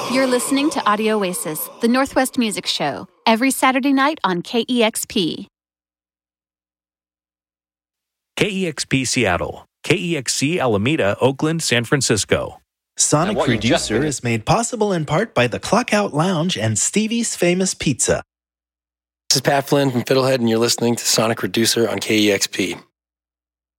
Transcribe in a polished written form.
You're listening to Audio Oasis, the Northwest Music Show, every Saturday night on KEXP. KEXP Seattle, KEXC Alameda, Oakland, San Francisco. Sonic Reducer is made possible in part by the Clockout Lounge and Stevie's Famous Pizza. This is Pat Flynn from Fiddlehead, and you're listening to Sonic Reducer on KEXP.